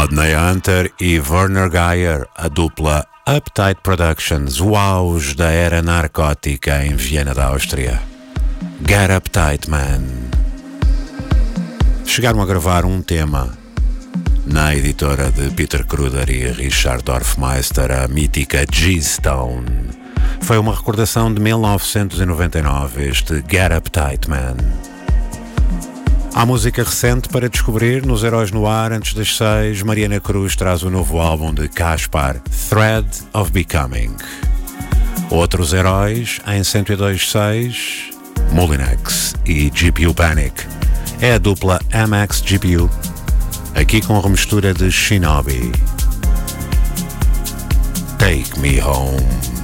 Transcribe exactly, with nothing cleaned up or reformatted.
Rodney Hunter e Werner Geyer, a dupla Uptight Productions, o auge da era narcótica em Viena da Áustria. Get Uptight Man. Chegaram a gravar um tema na editora de Peter Kruder e Richard Dorfmeister, a mítica G-Stone. Foi uma recordação de mil novecentos e noventa e nove, este Get Uptight Man. Há música recente para descobrir nos Heróis no Ar. Antes das seis, Mariana Cruz traz o novo álbum de Caspar, Thread of Becoming. Outros heróis em cento e dois ponto seis, Molinex e G P U Panic. É a dupla M X G P U, aqui com a remistura de Shinobi. Take Me Home.